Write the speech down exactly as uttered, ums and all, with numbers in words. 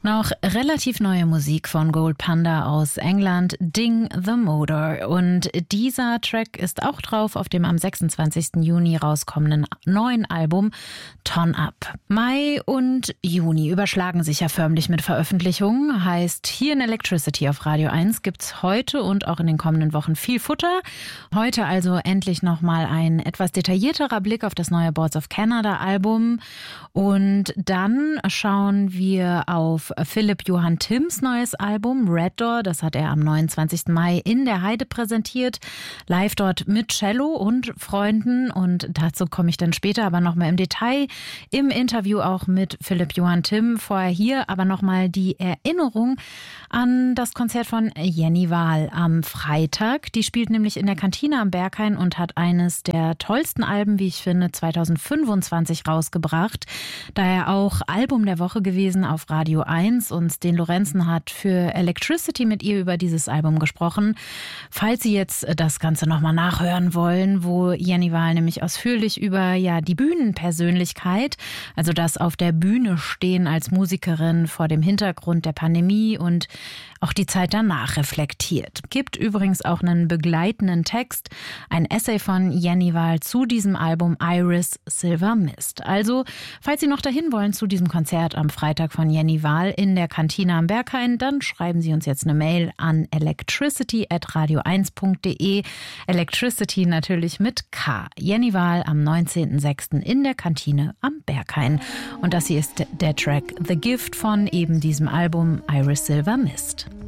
Noch relativ neue Musik von Gold Panda aus England, Ding the Motor. Und dieser Track ist auch drauf auf dem am sechsundzwanzigsten Juni rauskommenden neuen Album Ton Up. Mai und Juni überschlagen sich ja förmlich mit Veröffentlichungen. Heißt, hier in Electricity auf Radio eins gibt's heute und auch in den kommenden Wochen viel Futter. Heute also endlich nochmal ein etwas detaillierterer Blick auf das neue Boards of Canada Album. Und dann schauen wir auf Philipp Johann Timms neues Album Red Door. Das hat er am neunundzwanzigsten Mai in der Heide präsentiert. Live dort mit Cello und Freunden. Und dazu komme ich dann später aber nochmal im Detail im Interview auch mit Philipp Johann Timm. Vorher hier aber nochmal die Erinnerung an das Konzert von Jenny Wahl am Freitag. Die spielt nämlich in der Kantine am Berghain und hat eines der tollsten Alben, wie ich finde, zweitausendfünfundzwanzig rausgebracht. Daher auch Album der Woche gewesen auf Radio eins. Und Sten Lorenzen hat für Electricity mit ihr über dieses Album gesprochen. Falls Sie jetzt das Ganze nochmal nachhören wollen, wo Jenny Wahl nämlich ausführlich über ja die Bühnenpersönlichkeit, also das auf der Bühne stehen als Musikerin vor dem Hintergrund der Pandemie und auch die Zeit danach reflektiert. Gibt übrigens auch einen begleitenden Text, ein Essay von Jenny Wahl zu diesem Album Iris Silver Mist. Also, falls Sie noch dahin wollen zu diesem Konzert am Freitag von Jenny Wahl in der Kantine am Berghain, dann schreiben Sie uns jetzt eine Mail an electricity at radio eins punkt de. Electricity natürlich mit K. Jenny Wahl am neunzehnten sechsten in der Kantine am Berghain. Und das hier ist der Track The Gift von eben diesem Album Iris Silver Mist.